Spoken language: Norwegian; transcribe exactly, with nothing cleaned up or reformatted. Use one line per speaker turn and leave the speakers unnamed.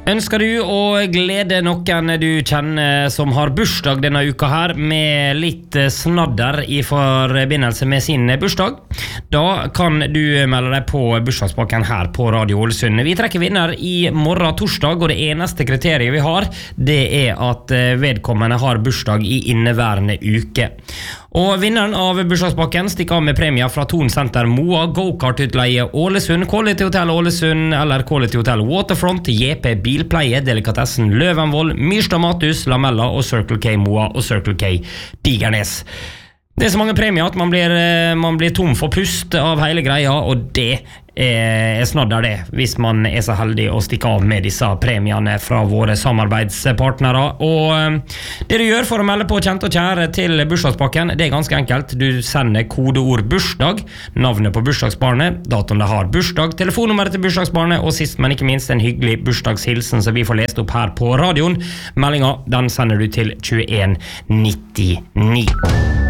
Ønsker du å glede noen du kjenner som har bursdag denne uka her med litt snadder i forbindelse med sin bursdag? Da kan du melde deg på bursdagspakken her på Radio Ålesund. Vi trekker vinner i morgen torsdag, og det eneste kriteriet vi har, det er at vedkommende har bursdag i inneværende uke. Og vinneren av bursdagspakken stikker av med premier fra Thon Center Moa, Go-Kart-utleie Ålesund, Quality Hotel Ålesund eller Quality Hotel Waterfront, J P Bilpleie, Delikatessen Løvenvoll, Myrstad Matus, Lamella og Circle K Moa og Circle K Digernes. Det er så mange premier at man blir, man blir tom for pust av hele greia, og det er snadder det, hvis man er så heldig å stikke av med disse premiene fra våre samarbeidspartnere. Og det du gjør for å melde på kjent og kjære til bursdagspakken, det er ganske enkelt. Du sender kodeord bursdag, navnet på bursdagsbarnet, datoen det har bursdag, telefonnummeret til bursdagsbarnet, og sist, men ikke minst, en hyggelig bursdagshilsen som vi får lest opp her på radioen. Meldingen, den sender du til tjueen nittini.